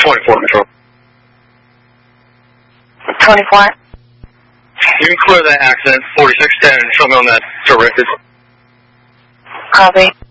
24, Metro. 24. You can clear that accident, 4610, and show me on that directed. Copy.